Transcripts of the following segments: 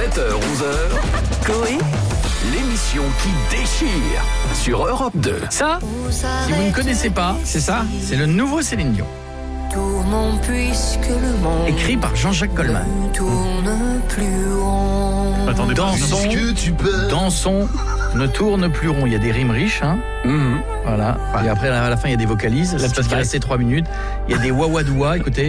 7h-11h, Coé, l'émission qui déchire sur Europe 2. Ça, si vous ne connaissez pas, c'est ça, c'est le nouveau Céline Dion. Tournons puisque le monde Écrit par Jean-Jacques Goldman. ne tourne plus rond. Attendez, Dansons, dansons, ne tourne plus rond. Il y a des rimes riches, hein. Voilà. Et après, à la fin, il y a des vocalises. C'est parce qu'il restait 3 minutes. Il y a des wawadoua, écoutez.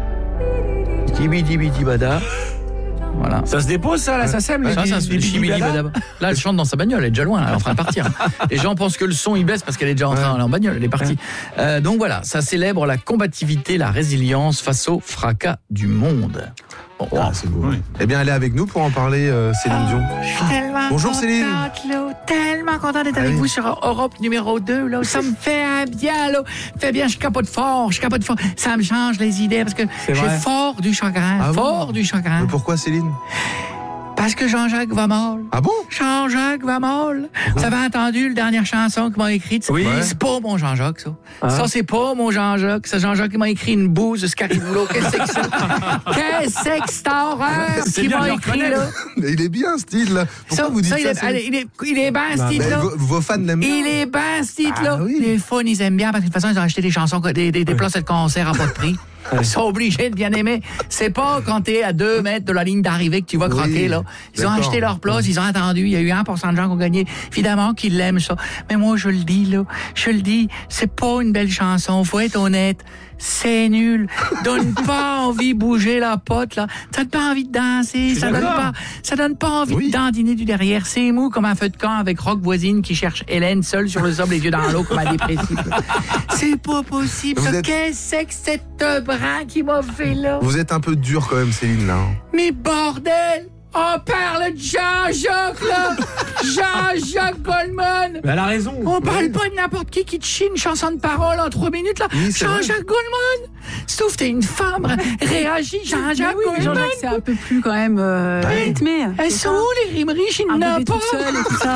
Tibidi-bidi-bada. Voilà. ça se dépose ça là, ça sème Ça, c'est les chibidi-bada. Là, elle chante dans sa bagnole, elle est déjà loin, elle est en train de partir. Les gens pensent que le son il baisse parce qu'elle est déjà en train, elle est en bagnole, elle est partie. Donc voilà, ça célèbre la combativité, la résilience face au fracas du monde. Bon, Ah, c'est beau. Oui. Eh bien, elle est avec nous pour en parler, Céline Dion. Je suis tellement Bonjour, Céline. tellement contente d'être avec oui. vous sur Europe numéro 2. Là, ça me fait un bien, là. Fait bien, je capote fort. Ça me change les idées parce que j'ai fort du chagrin. Ah bon Fort du chagrin. Mais pourquoi, Céline? Parce que Jean-Jacques va mal. Ah bon? Jean-Jacques va mal. Vous avez entendu la dernière chanson qu'il m'a écrite? Oui. C'est pas mon Jean-Jacques, ça. Ça, c'est pas mon Jean-Jacques. C'est Jean-Jacques qui m'a écrit une bouse de Scariboulot. Qu'est-ce que c'est que ça? Qu'est-ce que c'est que cette horreur C'est qui bien de m'a le écrit, reconnaître. là? Mais il est bien, ce titre-là. Pourquoi vous dites ça, Céline? il est bien, ce titre-là. Vos fans l'aiment bien. Il est bien, ce titre-là. Ah oui. Les fans, ils aiment bien parce que de toute façon, ils ont acheté des chansons, des places de concert à pas de prix. Ils sont obligés de bien aimer. C'est pas quand t'es à 2 mètres de la ligne d'arrivée que tu vas croquer, là. Ils ont d'accord. acheté leur place, ils ont attendu. Il y a eu 1% de gens qui ont gagné. Évidemment qu'ils l'aiment, ça. Mais moi, je le dis, là. Je le dis, c'est pas une belle chanson. Faut être honnête. C'est nul. Donne pas envie de bouger la pote, là. Ça donne pas envie de danser. Ça donne pas envie Oui. de dandiner du derrière. C'est mou comme un feu de camp avec Rock voisine qui cherche Hélène seule sur le sable, les yeux dans l'eau comme un dépressif. C'est pas possible. Vous ça. êtes- Qu'est-ce que c'est cette brin qui m'a fait là? Vous êtes un peu dur quand même, Céline, là. Mais bordel! On parle de Jean-Jacques, là! Jean-Jacques Goldman! Mais elle a raison. On parle pas de n'importe qui te chie une chanson de parole en 3 minutes, là! Oui, c'est Jean-Jacques Goldman! Sauf t'es une femme, réagis, Jean-Jacques Goldman! Jean-Jacques, c'est un peu plus quand même rythmé. Elles sont où les rimes riches? Il Un n'a bébé pas! tout seul et tout ça.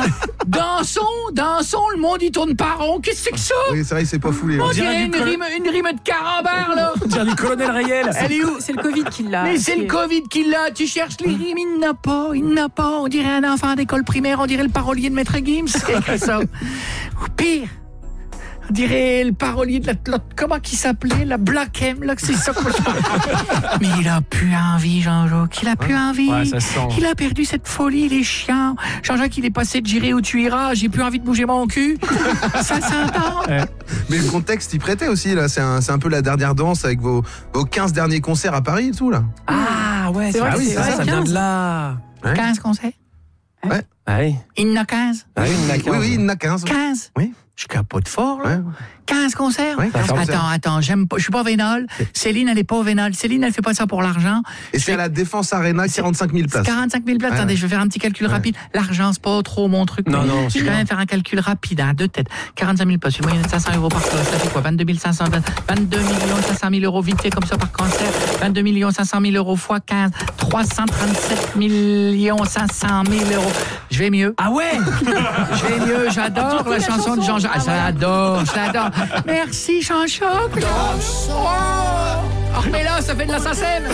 Dansons, le monde il tourne pas rond. Qu'est-ce que c'est que ça? Oui, c'est vrai, c'est pas foulé. On hein. dirait une rime de carambar, là! On dirait du colonel Rayel. Elle est où? C'est le Covid qui l'a. Mais c'est le Covid qui l'a. Tu cherches les rimes, il n'a pas. On dirait un enfant d'école primaire, on dirait le parolier de Maître Gims qui a écrit ça. Ou pire, on dirait le parolier de l'autre, comment qu'il s'appelait, la Black M, là, que c'est ça. Mais il a plus envie, Jean-Jacques. Il a plus envie. Ouais, ça se sent. Il a perdu cette folie, il est chiant. Jean-Jacques, il est passé de j'irai où tu iras, j'ai plus envie de bouger mon cul. Ça s'entend. Mais le contexte y prêtait aussi, là. C'est un peu la dernière danse avec vos 15 derniers concerts à Paris et tout, là. Ah ouais, C'est vrai Ah que oui, c'est ça, vrai, ça vient 15. de là. 15 conseils. Ah oui. Il en a 15. Ah oui, il y en a 15. Oui, il y en a 15. 15. Oui. Je capote fort, là. Ouais. 15 concerts. Oui, 15 concerts. Attends, j'aime pas, je suis pas vénal. Céline, elle est pas vénal. Céline, elle fait pas ça pour l'argent. Et c'est à la Défense Arena, 45 000 places. 45 000 places. Ouais. Attendez, je vais faire un petit calcul rapide. L'argent, c'est pas trop mon truc. Non, mais non, je c'est vais quand bien. même faire un calcul rapide, à 2 têtes. 45 000 places. Une moyenne de 500 € par place. Ça fait quoi? 22 500 000 euros vite fait comme ça par concert. 22 500 000 € fois 15. 337 500 000 €. Je vais mieux. Ah ouais. Je vais mieux. J'adore la chanson de Jean-Jacques. Ah, je l'adore. Merci, Jean-Jacques. Oh, mais là, ça fait de la SACEM.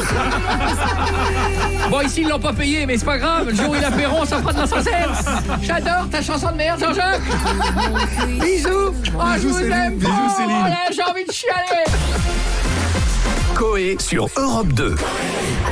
Bon, ici, ils l'ont pas payé, mais c'est pas grave. Le jour où ils la paieront, ça fera de la SACEM. J'adore ta chanson de merde, Jean-Jacques. Bisous. Oh, je vous aime. Bisous, Céline. Oh, là, j'ai envie de chialer. Coé sur Europe 2.